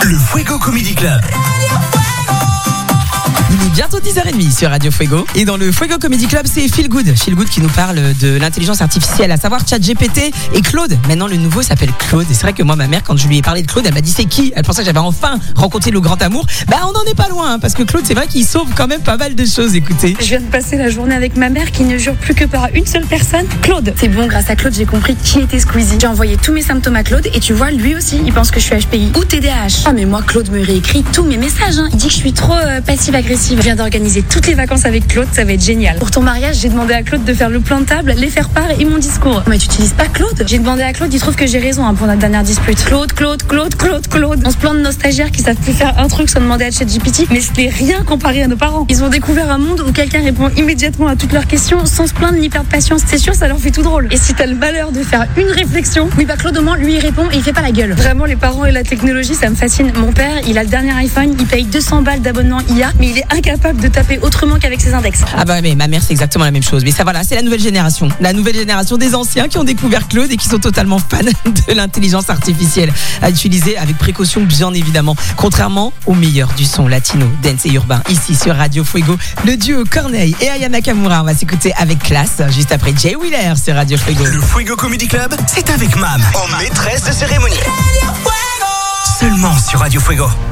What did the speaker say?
Le Fuego Comedy Club. Il est bientôt 10h30 sur Radio Fuego. Et dans le Fuego Comedy Club, c'est Feel Good. Feel Good qui nous parle de l'intelligence artificielle, à savoir ChatGPT et Claude. Maintenant, le nouveau s'appelle Claude. Et c'est vrai que moi, ma mère, quand je lui ai parlé de Claude, elle m'a dit c'est qui ? Elle pensait que j'avais enfin rencontré le grand amour. On n'en est pas loin, parce que Claude, c'est vrai qu'il sauve quand même pas mal de choses. Écoutez. Je viens de passer la journée avec ma mère qui ne jure plus que par une seule personne, Claude. C'est bon, grâce à Claude, j'ai compris qui était Squeezie. J'ai envoyé tous mes symptômes à Claude et tu vois, lui aussi, il pense que je suis HPI ou TDAH. Ah mais moi, Claude me réécrit tous mes messages. Il dit que je suis trop passive-agressive. Je viens d'organiser toutes les vacances avec Claude, ça va être génial. Pour ton mariage, j'ai demandé à Claude de faire le plan de table, les faire-part et mon discours. Mais tu utilises pas Claude ? J'ai demandé à Claude, il trouve que j'ai raison pour notre dernière dispute. Claude. On se plaint de nos stagiaires qui savent plus faire un truc sans demander à ChatGPT, mais ce n'est rien comparé à nos parents. Ils ont découvert un monde où quelqu'un répond immédiatement à toutes leurs questions sans se plaindre ni perdre patience. C'est sûr, ça leur fait tout drôle. Et si t'as le malheur de faire une réflexion, Claude au moins, lui il répond et il fait pas la gueule. Vraiment, les parents et la technologie, ça me fascine. Mon père, il a le dernier iPhone, il paye 200 balles d'abonnement IA, mais il est incapable de taper autrement qu'avec ses index. Ah mais ma mère c'est exactement la même chose. Mais ça voilà, c'est la nouvelle génération des anciens qui ont découvert Claude et qui sont totalement fans de l'intelligence artificielle à utiliser avec précaution bien évidemment. Contrairement au meilleur du son latino, dance et urbain ici sur Radio Fuego, le duo Corneille et Aya Nakamura. On va s'écouter avec classe juste après Jay Wheeler sur Radio Fuego. Le Fuego Comedy Club, c'est avec Mam en maîtresse de cérémonie. Seulement sur Radio Fuego.